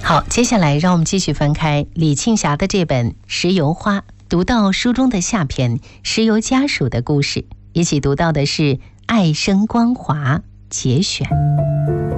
好，接下来让我们继续翻开李庆霞的这本《石油花》，读到书中的下篇石油家属的故事，一起读到的是爱生光华节选。